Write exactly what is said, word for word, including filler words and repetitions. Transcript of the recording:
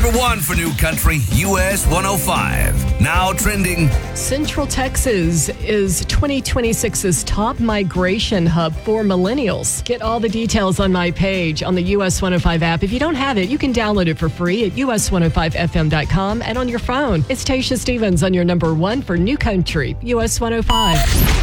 number one for New Country, U S one oh five. Now trending. Central Texas is twenty twenty-six's top migration hub for millennials. Get all the details on my page on the U S one oh five app. If you don't have it, you can download it for free at U S one oh five F M dot com and on your phone. It's Tasha Stevens on your number one for New Country, U S one oh five.